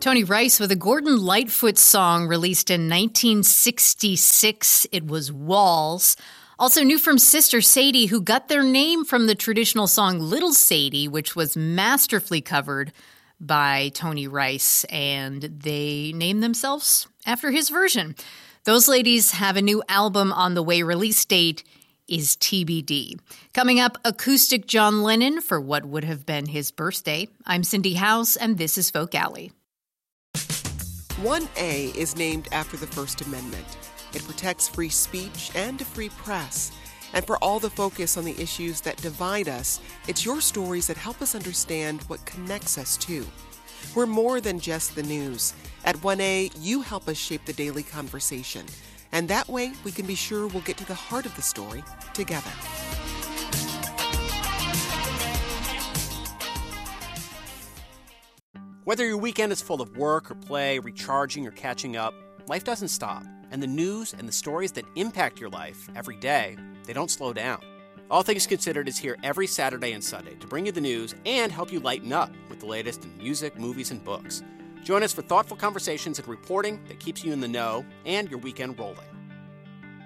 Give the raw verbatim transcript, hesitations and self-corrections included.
Tony Rice with a Gordon Lightfoot song released in nineteen sixty-six. It was Walls. Also new from Sister Sadie, who got their name from the traditional song Little Sadie, which was masterfully covered by Tony Rice, and they named themselves after his version. Those ladies have a new album on the way. Release date is T B D. Coming up, acoustic John Lennon for what would have been his birthday. I'm Cindy House, and this is Folk Alley. one A is named after the First Amendment. It protects free speech and a free press. And for all the focus on the issues that divide us, it's your stories that help us understand what connects us too. We're more than just the news. At one A, you help us shape the daily conversation. And that way, we can be sure we'll get to the heart of the story together. Whether your weekend is full of work or play, recharging or catching up, life doesn't stop. And the news and the stories that impact your life every day, they don't slow down. All Things Considered is here every Saturday and Sunday to bring you the news and help you lighten up with the latest in music, movies, and books. Join us for thoughtful conversations and reporting that keeps you in the know and your weekend rolling.